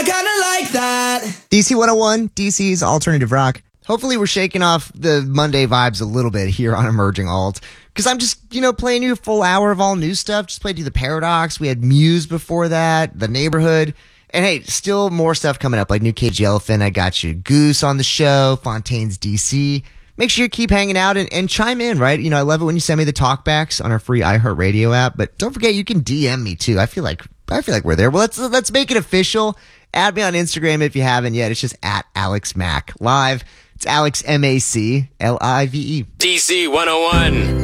I kinda like that. DC 101, DC's alternative rock. Hopefully we're shaking off the Monday vibes a little bit here on Emerging Alt. Because I'm just, playing you a full hour of all new stuff. Just played you The Paradox. We had Muse before that, The Neighborhood. And hey, still more stuff coming up, like New Cage the Elephant. I got you Goose on the show, Fontaine's DC. Make sure you keep hanging out and chime in, right? I love it when you send me the talkbacks on our free iHeartRadio app. But don't forget, you can DM me too. I feel like we're there. Well, let's make it official. Add me on Instagram if you haven't yet. It's just at Alex Mac Live. It's Alex MAC LIVE. DC 101.